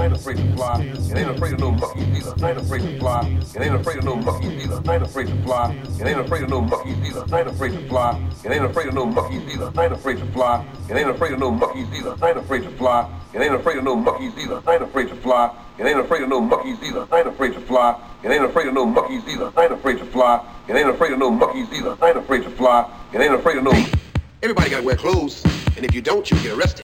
ain't afraid to fly. It ain't afraid of no monkeys either. I ain't afraid to fly. It ain't afraid of no monkeys either. I ain't afraid to fly. It ain't afraid of no monkeys either. I ain't afraid to fly. It ain't afraid of no monkeys either. I ain't afraid to fly. It ain't afraid of no monkeys either. I ain't afraid to fly. It ain't afraid of no monkeys either. I ain't afraid to fly. It ain't afraid of no monkeys either. I ain't afraid to fly. It ain't afraid of no monkeys either. I ain't afraid to fly. It ain't afraid of no monkeys either. I ain't afraid to fly. It ain't afraid of no. Everybody gotta wear clothes, and if you don't, you get arrested.